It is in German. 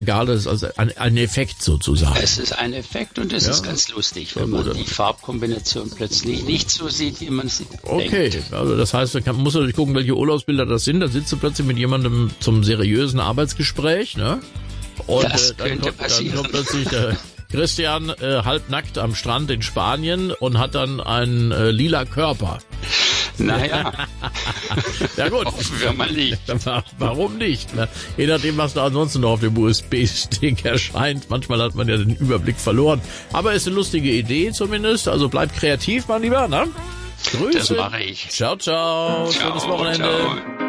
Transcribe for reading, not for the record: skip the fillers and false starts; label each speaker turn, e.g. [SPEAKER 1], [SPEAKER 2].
[SPEAKER 1] egal, das ist also ein Effekt sozusagen.
[SPEAKER 2] Es ist ein Effekt und es ist ganz lustig, wenn man die Farbkombination plötzlich nicht so sieht, wie man sie denkt.
[SPEAKER 1] Also das heißt, man muss natürlich gucken, welche Urlaubsbilder das sind. Da sitzt du plötzlich mit jemandem zum seriösen Arbeitsgespräch, ne? Und
[SPEAKER 2] das könnte passieren.
[SPEAKER 1] Dann kommt plötzlich Christian halbnackt am Strand in Spanien und hat dann einen lila Körper.
[SPEAKER 2] Naja.
[SPEAKER 1] Ja gut.
[SPEAKER 2] Hoffen wir mal nicht.
[SPEAKER 1] Warum nicht? Ne? Je nachdem, was da ansonsten noch auf dem USB-Stick erscheint. Manchmal hat man ja den Überblick verloren. Aber ist eine lustige Idee zumindest. Also bleibt kreativ, mein Lieber. Ne? Grüße.
[SPEAKER 2] Das mache ich.
[SPEAKER 1] Ciao, ciao. Schönes Wochenende.
[SPEAKER 2] Ciao.